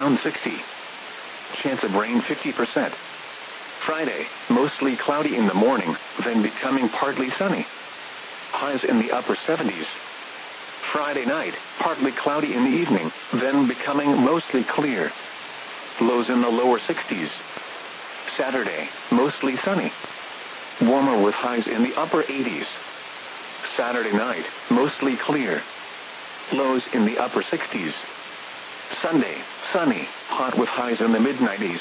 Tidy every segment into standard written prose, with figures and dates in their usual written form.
around 60. Chance of rain 50%. Friday, mostly cloudy in the morning, then becoming partly sunny. Highs in the upper 70s. Friday night, partly cloudy in the evening, then becoming mostly clear. Lows in the lower 60s. Saturday, mostly sunny. Warmer with highs in the upper 80s. Saturday night, mostly clear. Lows in the upper 60s. Sunday, sunny, hot with highs in the mid-90s.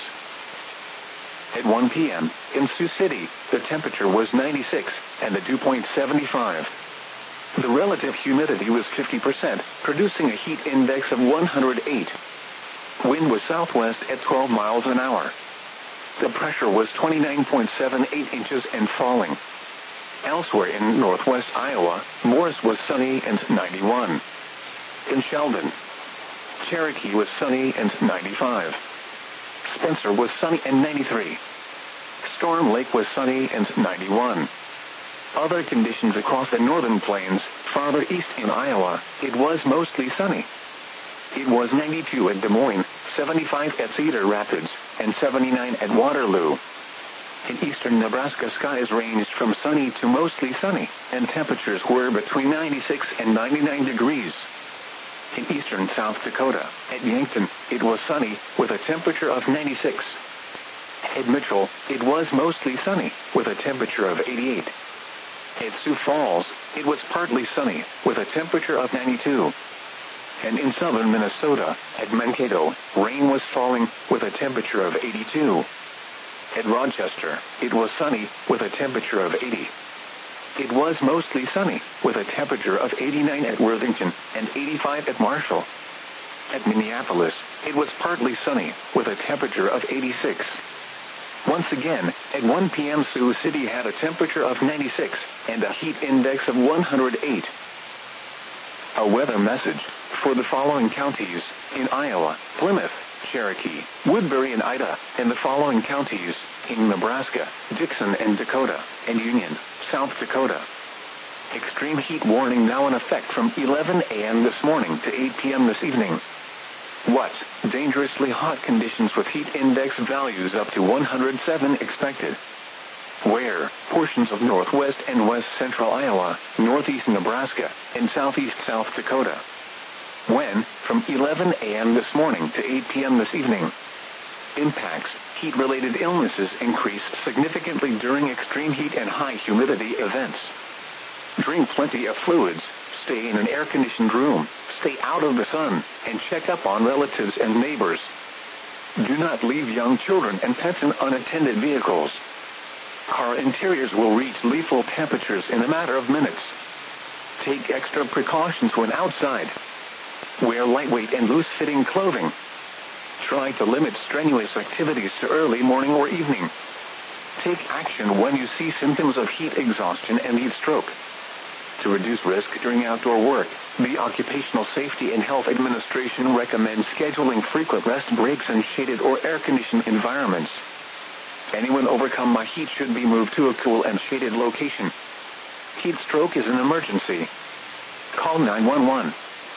At 1 p.m., in Sioux City, the temperature was 96 and the dew point 75. The relative humidity was 50%, producing a heat index of 108. Wind was southwest at 12 miles an hour. The pressure was 29.78 inches and falling. Elsewhere in northwest Iowa, Morris was sunny and 91. In Sheldon, Cherokee was sunny and 95. Spencer was sunny and 93. Storm Lake was sunny and 91. Other conditions across the northern plains, farther east in Iowa, it was mostly sunny. It was 92 at Des Moines, 75 at Cedar Rapids, and 79 at Waterloo. In eastern Nebraska, skies ranged from sunny to mostly sunny, and temperatures were between 96 and 99 degrees. In eastern South Dakota, at Yankton, it was sunny, with a temperature of 96. At Mitchell, it was mostly sunny, with a temperature of 88. At Sioux Falls, it was partly sunny, with a temperature of 92. And in southern Minnesota, at Mankato, rain was falling, with a temperature of 82. At Rochester, it was sunny, with a temperature of 80. It was mostly sunny, with a temperature of 89 at Worthington and 85 at Marshall. At Minneapolis, it was partly sunny, with a temperature of 86. Once again, at 1 p.m. Sioux City had a temperature of 96 and a heat index of 108. A weather message for the following counties in Iowa: Plymouth, Cherokee, Woodbury and Ida, and the following counties in Nebraska: Dixon and Dakota, and Union, South Dakota. Extreme heat warning now in effect from 11 a.m. this morning to 8 p.m. this evening. What? Dangerously hot conditions with heat index values up to 107 expected. Where? Portions of northwest and west central Iowa, northeast Nebraska, and southeast South Dakota. When? From 11 a.m. this morning to 8 p.m. this evening. Impacts: heat-related illnesses increase significantly during extreme heat and high humidity events. Drink plenty of fluids, stay in an air-conditioned room, stay out of the sun, and check up on relatives and neighbors. Do not leave young children and pets in unattended vehicles. Car interiors will reach lethal temperatures in a matter of minutes. Take extra precautions when outside. Wear lightweight and loose-fitting clothing. Try to limit strenuous activities to early morning or evening. Take action when you see symptoms of heat exhaustion and heat stroke. To reduce risk during outdoor work, the Occupational Safety and Health Administration recommends scheduling frequent rest breaks in shaded or air-conditioned environments. Anyone overcome by heat should be moved to a cool and shaded location. Heat stroke is an emergency. Call 911.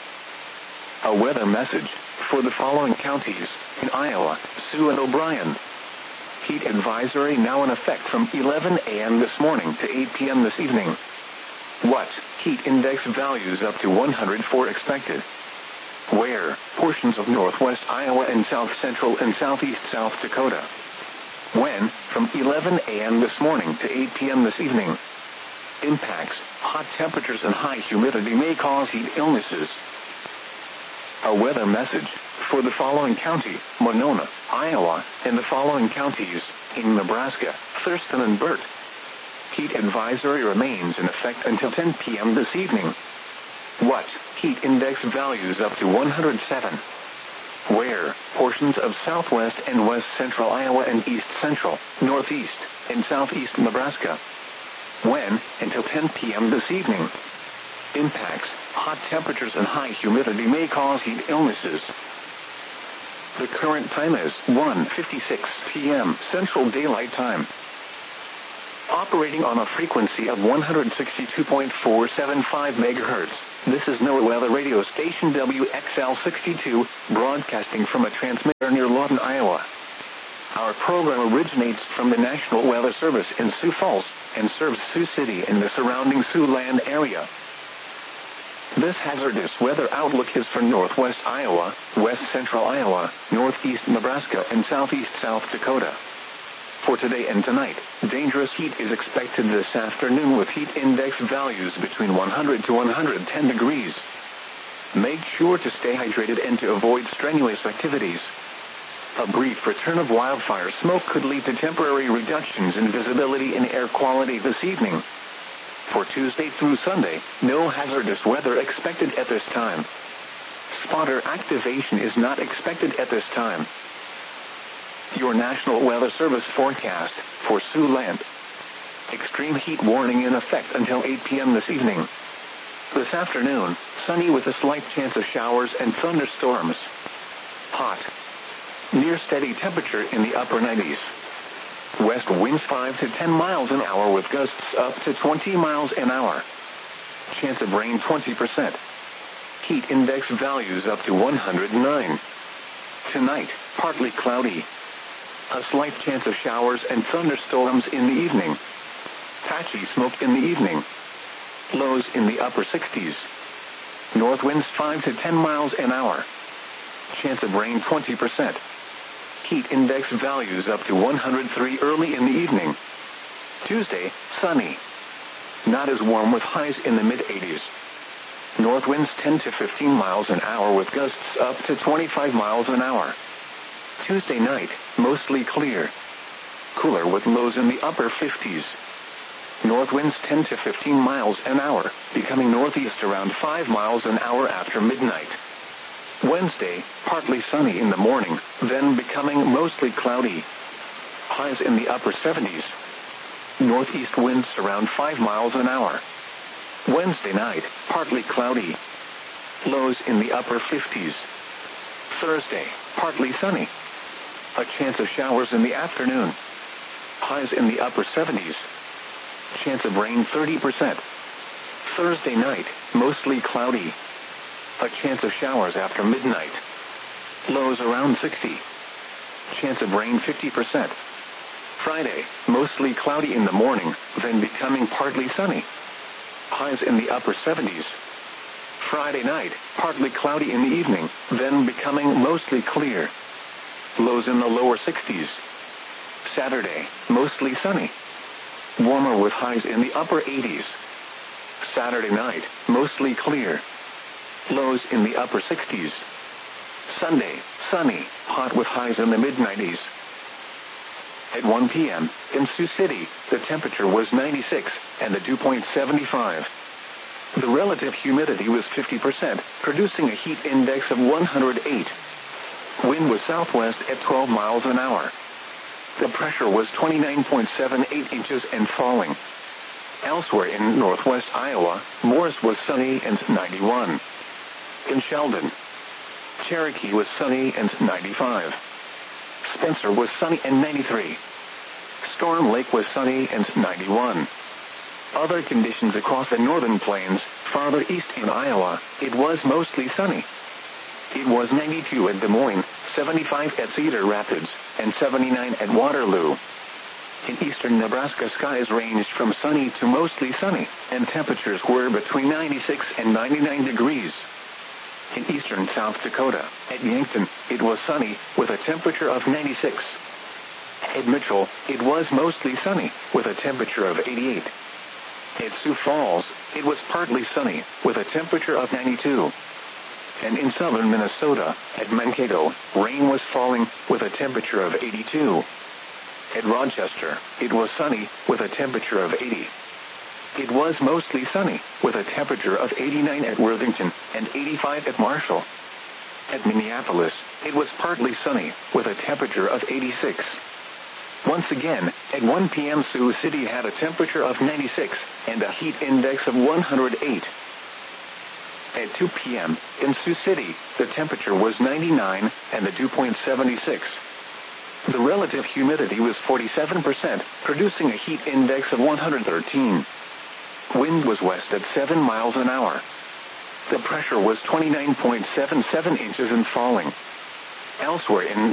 A weather message for the following counties in Iowa: Sioux and O'Brien. Heat advisory now in effect from 11 a.m. this morning to 8 p.m. this evening. What? Heat index values up to 104 expected. Where? Portions of northwest Iowa and south central and southeast South Dakota. When? From 11 a.m. this morning to 8 p.m. this evening. Impacts: hot temperatures and high humidity may cause heat illnesses. A weather message for the following county: Monona, Iowa, and the following counties in Nebraska: Thurston and Burt. Heat advisory remains in effect until 10 p.m. this evening. What? Heat index values up to 107. Where? Portions of southwest and west central Iowa and east central, northeast, and southeast Nebraska. When? Until 10 p.m. this evening. Impacts: hot temperatures and high humidity may cause heat illnesses. The current time is 1:56 p.m. Central Daylight Time. Operating on a frequency of 162.475 MHz, this is NOAA Weather Radio Station WXL62, broadcasting from a transmitter. northern Iowa. Our program originates from the National Weather Service in Sioux Falls and serves Sioux City and the surrounding Siouxland area. This hazardous weather outlook is for northwest Iowa, west central Iowa, northeast Nebraska, and southeast South Dakota. For today and tonight, dangerous heat is expected this afternoon with heat index values between 100 to 110 degrees. Make sure to stay hydrated and to avoid strenuous activities. A brief return of wildfire smoke could lead to temporary reductions in visibility and air quality this evening. For Tuesday through Sunday, no hazardous weather expected at this time. Spotter activation is not expected at this time. Your National Weather Service forecast for Siouxland. Extreme heat warning in effect until 8 p.m. this evening. This afternoon, sunny with a slight chance of showers and thunderstorms. Hot. Near steady temperature in the upper 90s. West winds 5 to 10 miles an hour with gusts up to 20 miles an hour. Chance of rain 20%. Heat index values up to 109. Tonight, partly cloudy. A slight chance of showers and thunderstorms in the evening. Patchy smoke in the evening. Lows in the upper 60s. North winds 5 to 10 miles an hour. Chance of rain 20%. Heat index values up to 103 early in the evening. Tuesday, sunny. Not as warm with highs in the mid-80s. North winds 10 to 15 miles an hour with gusts up to 25 miles an hour. Tuesday night, mostly clear. Cooler with lows in the upper 50s. North winds 10 to 15 miles an hour, becoming northeast around 5 miles an hour after midnight. Wednesday, partly sunny in the morning, then becoming mostly cloudy. Highs in the upper 70s. Northeast winds around 5 miles an hour. Wednesday night, partly cloudy. Lows in the upper 50s. Thursday, partly sunny. A chance of showers in the afternoon. Highs in the upper 70s. Chance of rain 30%. Thursday night, mostly cloudy. A chance of showers after midnight. Lows around 60. Chance of rain 50%. Friday, mostly cloudy in the morning, then becoming partly sunny. Highs in the upper 70s. Friday night, partly cloudy in the evening, then becoming mostly clear. Lows in the lower 60s. Saturday, mostly sunny. Warmer with highs in the upper 80s. Saturday night, mostly clear. Lows in the upper 60s. Sunday, sunny, hot with highs in the mid-90s. At 1 p.m., in Sioux City, the temperature was 96, and the dew point 75. The relative humidity was 50%, producing a heat index of 108. Wind was southwest at 12 miles an hour. The pressure was 29.78 inches and falling. Elsewhere in northwest Iowa, Morris was sunny and 91. In Sheldon, Cherokee was sunny and 95. Spencer was sunny and 93. Storm Lake was sunny and 91. Other conditions across the northern plains, farther east in Iowa, it was mostly sunny. It was 92 at Des Moines, 75 at Cedar Rapids, and 79 at Waterloo. In eastern Nebraska, skies ranged from sunny to mostly sunny, and temperatures were between 96 and 99 degrees. In eastern South Dakota, at Yankton, it was sunny, with a temperature of 96. At Mitchell, it was mostly sunny, with a temperature of 88. At Sioux Falls, it was partly sunny, with a temperature of 92. And in southern Minnesota, at Mankato, rain was falling, with a temperature of 82. At Rochester, it was sunny, with a temperature of 80. It was mostly sunny, with a temperature of 89 at Worthington and 85 at Marshall. At Minneapolis, it was partly sunny, with a temperature of 86. Once again, at 1 p.m. Sioux City had a temperature of 96 and a heat index of 108. At 2 p.m., in Sioux City, the temperature was 99 and the dew point 76. The relative humidity was 47%, producing a heat index of 113. Wind was west at 7 miles an hour. The pressure was 29.77 inches and falling. Elsewhere in